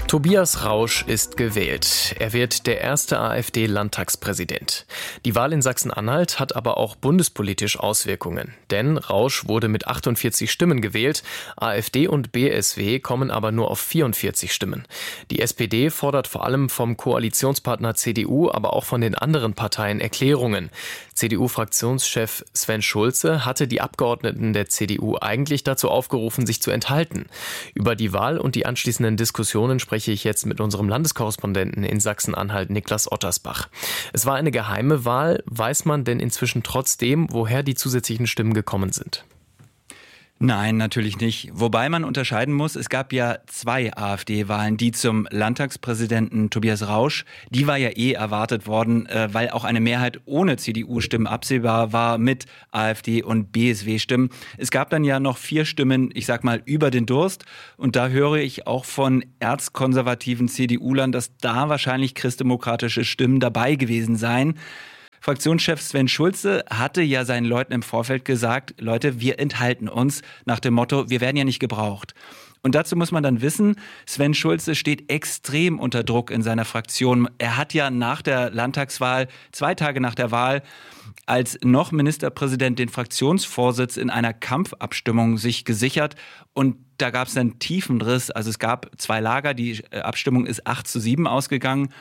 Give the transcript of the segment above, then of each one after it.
Tobias Rausch ist gewählt. Er wird der erste AfD-Landtagspräsident. Die Wahl in Sachsen-Anhalt hat aber auch bundespolitisch Auswirkungen. Denn Rausch wurde mit 48 Stimmen gewählt. AfD und BSW kommen aber nur auf 44 Stimmen. Die SPD fordert vor allem vom Koalitionspartner CDU, aber auch von den anderen Parteien Erklärungen. CDU-Fraktionschef Sven Schulze hatte die Abgeordneten der CDU eigentlich dazu aufgerufen, sich zu enthalten. Über die Wahl und die anschließenden Diskussionen spreche ich jetzt mit unserem Landeskorrespondenten in Sachsen-Anhalt, Niklas Ottersbach. Es war eine geheime Wahl. Weiß man denn inzwischen trotzdem, woher die zusätzlichen Stimmen gekommen sind? Nein, natürlich nicht. Wobei man unterscheiden muss, es gab ja 2 AfD-Wahlen, die zum Landtagspräsidenten Tobias Rausch, die war ja erwartet worden, weil auch eine Mehrheit ohne CDU-Stimmen absehbar war mit AfD- und BSW-Stimmen. Es gab dann ja noch 4 Stimmen, ich sag mal, über den Durst. Und da höre ich auch von erzkonservativen CDU-Lern, dass da wahrscheinlich christdemokratische Stimmen dabei gewesen seien. Fraktionschef Sven Schulze hatte ja seinen Leuten im Vorfeld gesagt, Leute, wir enthalten uns nach dem Motto, wir werden ja nicht gebraucht. Und dazu muss man dann wissen, Sven Schulze steht extrem unter Druck in seiner Fraktion. Er hat ja nach der Landtagswahl, 2 Tage nach der Wahl, als noch Ministerpräsident den Fraktionsvorsitz in einer Kampfabstimmung sich gesichert. Und da gab es einen tiefen Riss. Also es gab 2 Lager, die Abstimmung ist 8:7 ausgegangen.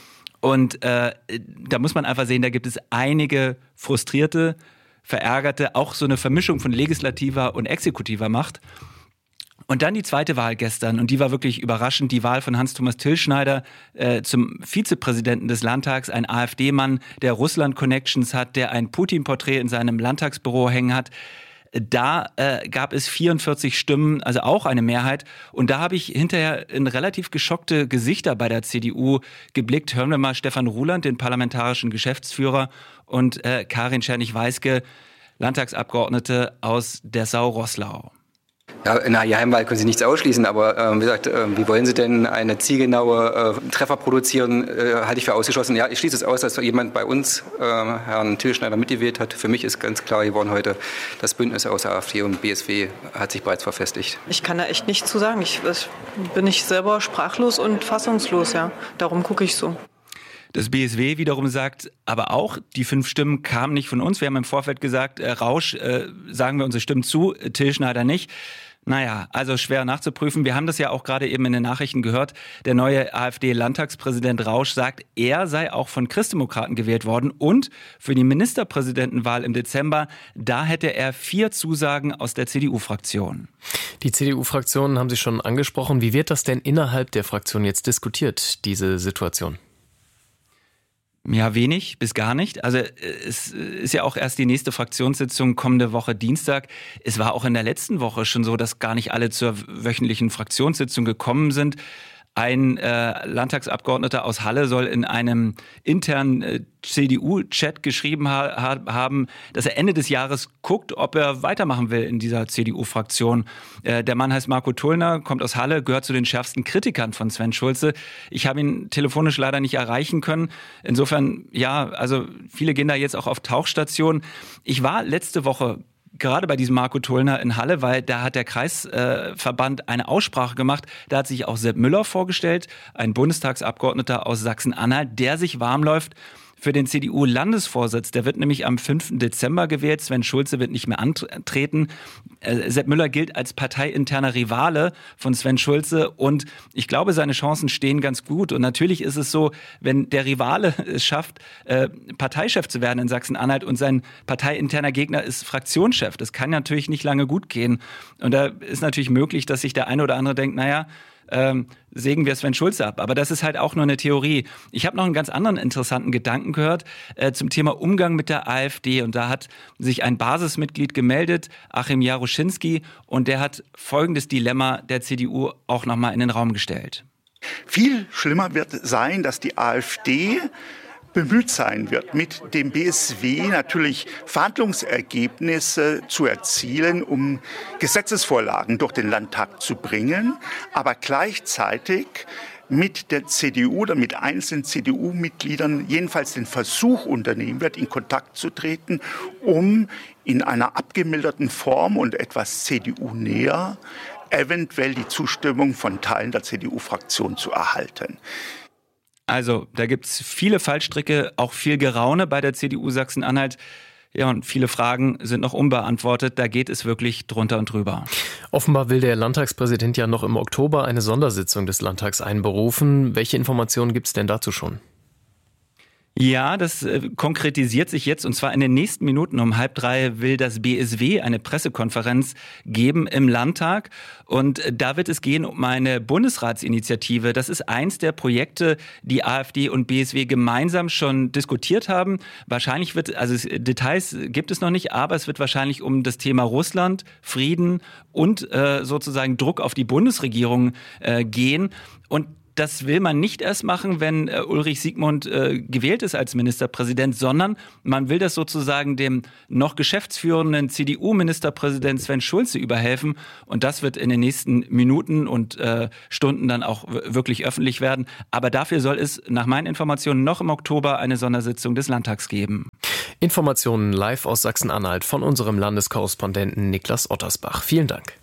Und da muss man einfach sehen, da gibt es einige frustrierte, verärgerte, auch so eine Vermischung von legislativer und exekutiver Macht. Und dann die zweite Wahl gestern, und die war wirklich überraschend, die Wahl von Hans-Thomas Tillschneider zum Vizepräsidenten des Landtags, ein AfD-Mann, der Russland-Connections hat, der ein Putin-Porträt in seinem Landtagsbüro hängen hat. Da gab es 44 Stimmen, also auch eine Mehrheit. Und da habe ich hinterher in relativ geschockte Gesichter bei der CDU geblickt. Hören wir mal Stefan Ruland, den parlamentarischen Geschäftsführer, und Karin Czernig-Weiske, Landtagsabgeordnete aus Dessau-Roßlau. Ja, in einer Geheimwahl können Sie nichts ausschließen, aber wie gesagt, wie wollen Sie denn eine zielgenaue Treffer produzieren, halte ich für ausgeschlossen. Ja, ich schließe es aus, dass jemand bei uns Herrn Tillschneider mitgewählt hat. Für mich ist ganz klar geworden heute, das Bündnis aus AfD und BSW hat sich bereits verfestigt. Ich kann da echt nichts zu sagen. Ich bin selber sprachlos und fassungslos. Ja. Darum gucke ich so. Das BSW wiederum sagt, aber auch die 5 Stimmen kamen nicht von uns. Wir haben im Vorfeld gesagt, Rausch, sagen wir unsere Stimmen zu, Tillschneider nicht. Naja, also schwer nachzuprüfen. Wir haben das ja auch gerade eben in den Nachrichten gehört. Der neue AfD-Landtagspräsident Rausch sagt, er sei auch von Christdemokraten gewählt worden. Und für die Ministerpräsidentenwahl im Dezember, da hätte er 4 Zusagen aus der CDU-Fraktion. Die CDU-Fraktionen haben Sie schon angesprochen. Wie wird das denn innerhalb der Fraktion jetzt diskutiert, diese Situation? Ja, wenig bis gar nicht. Also es ist ja auch erst die nächste Fraktionssitzung kommende Woche Dienstag. Es war auch in der letzten Woche schon so, dass gar nicht alle zur wöchentlichen Fraktionssitzung gekommen sind. Ein Landtagsabgeordneter aus Halle soll in einem internen CDU-Chat geschrieben haben, dass er Ende des Jahres guckt, ob er weitermachen will in dieser CDU-Fraktion. Der Mann heißt Marco Tullner, kommt aus Halle, gehört zu den schärfsten Kritikern von Sven Schulze. Ich habe ihn telefonisch leider nicht erreichen können. Insofern, ja, also viele gehen da jetzt auch auf Tauchstation. Ich war letzte Woche gerade bei diesem Marco Tullner in Halle, weil da hat der Kreisverband eine Aussprache gemacht. Da hat sich auch Sepp Müller vorgestellt, ein Bundestagsabgeordneter aus Sachsen-Anhalt, der sich warm läuft für den CDU-Landesvorsitz. Der wird nämlich am 5. Dezember gewählt. Sven Schulze wird nicht mehr antreten. Sepp Müller gilt als parteiinterner Rivale von Sven Schulze und ich glaube, seine Chancen stehen ganz gut. Und natürlich ist es so, wenn der Rivale es schafft, Parteichef zu werden in Sachsen-Anhalt und sein parteiinterner Gegner ist Fraktionschef. Das kann natürlich nicht lange gut gehen. Und da ist natürlich möglich, dass sich der eine oder andere denkt, naja, sägen wir Sven Schulze ab. Aber das ist halt auch nur eine Theorie. Ich habe noch einen ganz anderen interessanten Gedanken gehört zum Thema Umgang mit der AfD. Und da hat sich ein Basismitglied gemeldet, Achim Jaroschinski, und der hat folgendes Dilemma der CDU auch nochmal in den Raum gestellt. Viel schlimmer wird sein, dass die AfD bemüht sein wird, mit dem BSW natürlich Verhandlungsergebnisse zu erzielen, um Gesetzesvorlagen durch den Landtag zu bringen, aber gleichzeitig mit der CDU oder mit einzelnen CDU-Mitgliedern jedenfalls den Versuch unternehmen wird, in Kontakt zu treten, um in einer abgemilderten Form und etwas CDU-näher eventuell die Zustimmung von Teilen der CDU-Fraktion zu erhalten. Also, da gibt es viele Fallstricke, auch viel Geraune bei der CDU Sachsen-Anhalt. Ja, und viele Fragen sind noch unbeantwortet. Da geht es wirklich drunter und drüber. Offenbar will der Landtagspräsident ja noch im Oktober eine Sondersitzung des Landtags einberufen. Welche Informationen gibt es denn dazu schon? Ja, das konkretisiert sich jetzt, und zwar in den nächsten Minuten. Um 2:30 will das BSW eine Pressekonferenz geben im Landtag. Und da wird es gehen um eine Bundesratsinitiative. Das ist eins der Projekte, die AfD und BSW gemeinsam schon diskutiert haben. Wahrscheinlich Details gibt es noch nicht, aber es wird wahrscheinlich um das Thema Russland, Frieden und sozusagen Druck auf die Bundesregierung gehen. Und das will man nicht erst machen, wenn Ulrich Siegmund gewählt ist als Ministerpräsident, sondern man will das sozusagen dem noch geschäftsführenden CDU-Ministerpräsident Sven Schulze überhelfen. Und das wird in den nächsten Minuten und Stunden dann auch wirklich öffentlich werden. Aber dafür soll es nach meinen Informationen noch im Oktober eine Sondersitzung des Landtags geben. Informationen live aus Sachsen-Anhalt von unserem Landeskorrespondenten Niklas Ottersbach. Vielen Dank.